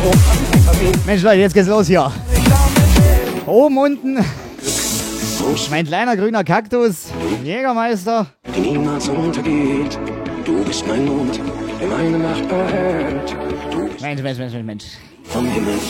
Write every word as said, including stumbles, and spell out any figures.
Mensch Leute, jetzt geht's los hier. Oben, unten. Mein kleiner grüner Kaktus. Jägermeister. Die niemals untergeht. Du bist mein Mond, der meine Nacht erhält. Du bist Mensch, Mensch, Mensch, Mensch, Mensch. vom Himmel